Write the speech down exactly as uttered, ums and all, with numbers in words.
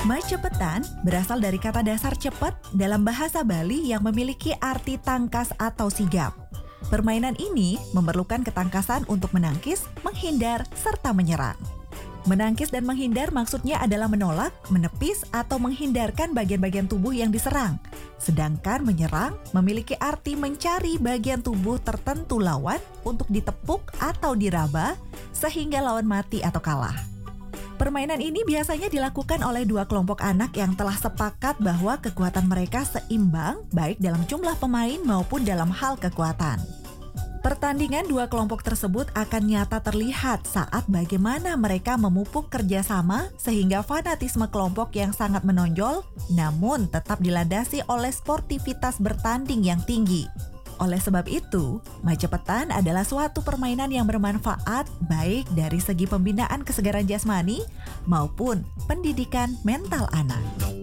Macepetan berasal dari kata dasar cepet dalam bahasa Bali yang memiliki arti tangkas atau sigap. Permainan ini memerlukan ketangkasan untuk menangkis, menghindar, serta menyerang. Menangkis dan menghindar maksudnya adalah menolak, menepis, atau menghindarkan bagian-bagian tubuh yang diserang. Sedangkan menyerang memiliki arti mencari bagian tubuh tertentu lawan untuk ditepuk atau diraba sehingga lawan mati atau kalah. Permainan ini biasanya dilakukan oleh dua kelompok anak yang telah sepakat bahwa kekuatan mereka seimbang baik dalam jumlah pemain maupun dalam hal kekuatan. Pertandingan dua kelompok tersebut akan nyata terlihat saat bagaimana mereka memupuk kerjasama sehingga fanatisme kelompok yang sangat menonjol namun tetap dilandasi oleh sportivitas bertanding yang tinggi. Oleh sebab itu, Macepetan adalah suatu permainan yang bermanfaat baik dari segi pembinaan kesegaran jasmani maupun pendidikan mental anak.